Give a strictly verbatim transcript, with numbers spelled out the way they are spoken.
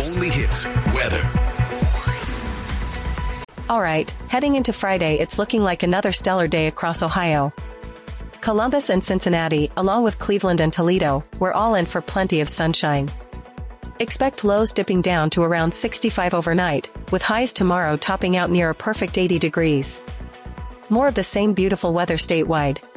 only hits weather. Alright, heading into Friday, it's looking like another stellar day across Ohio. Columbus and Cincinnati, along with Cleveland and Toledo, we're all in for plenty of sunshine. Expect lows dipping down to around sixty-five overnight, with highs tomorrow topping out near a perfect eighty degrees. More of the same beautiful weather statewide.